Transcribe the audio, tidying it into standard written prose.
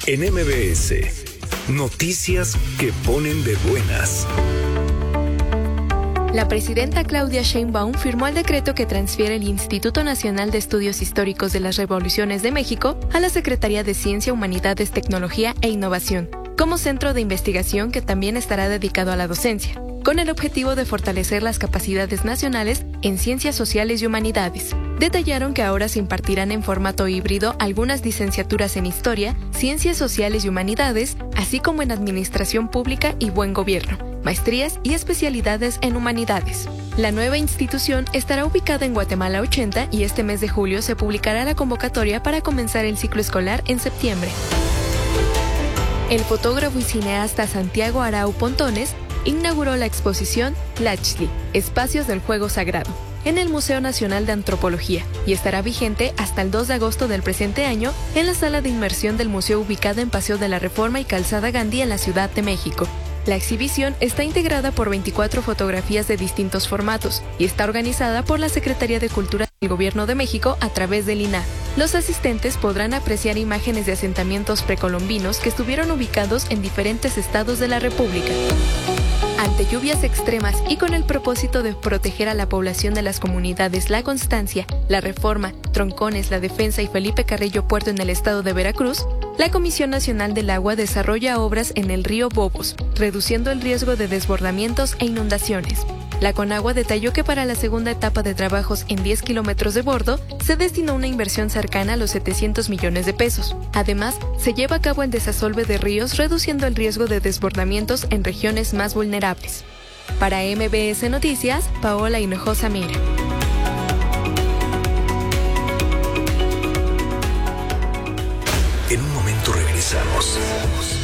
En MBS, noticias que ponen de buenas. La presidenta Claudia Sheinbaum firmó el decreto que transfiere el Instituto Nacional de Estudios Históricos de las Revoluciones de México a la Secretaría de Ciencia, Humanidades, Tecnología e Innovación, como centro de investigación que también estará dedicado a la docencia, con el objetivo de fortalecer las capacidades nacionales en ciencias sociales y humanidades. Detallaron que ahora se impartirán en formato híbrido algunas licenciaturas en Historia, Ciencias Sociales y Humanidades, así como en Administración Pública y Buen Gobierno, maestrías y especialidades en Humanidades. La nueva institución estará ubicada en Guatemala 80 y este mes de julio se publicará la convocatoria para comenzar el ciclo escolar en septiembre. El fotógrafo y cineasta Santiago Arau Pontones inauguró la exposición Tlachli, Espacios del Juego Sagrado, en el Museo Nacional de Antropología y estará vigente hasta el 2 de agosto del presente año en la sala de inmersión del museo ubicada en Paseo de la Reforma y Calzada Gandhi en la Ciudad de México. La exhibición está integrada por 24 fotografías de distintos formatos y está organizada por la Secretaría de Cultura del Gobierno de México a través del INAH. Los asistentes podrán apreciar imágenes de asentamientos precolombinos que estuvieron ubicados en diferentes estados de la República. Ante lluvias extremas y con el propósito de proteger a la población de las comunidades La Constancia, La Reforma, Troncones, La Defensa y Felipe Carrillo Puerto en el estado de Veracruz, la Comisión Nacional del Agua desarrolla obras en el río Bobos, reduciendo el riesgo de desbordamientos e inundaciones. La Conagua detalló que para la segunda etapa de trabajos en 10 kilómetros de bordo se destinó una inversión cercana a los 700 millones de pesos. Además, se lleva a cabo el desasolve de ríos, reduciendo el riesgo de desbordamientos en regiones más vulnerables. Para MBS Noticias, Paola Hinojosa Mira. En un momento regresamos.